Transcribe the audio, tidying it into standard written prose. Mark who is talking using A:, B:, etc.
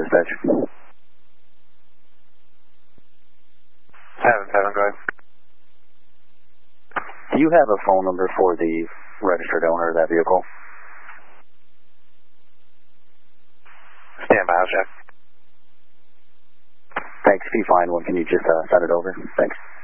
A: dispatch.
B: 7-7, go ahead.
A: Do you have a phone number for the registered owner of that vehicle?
B: Stand by, I'll check.
A: Thanks. If you find one, can you just send it over? Thanks.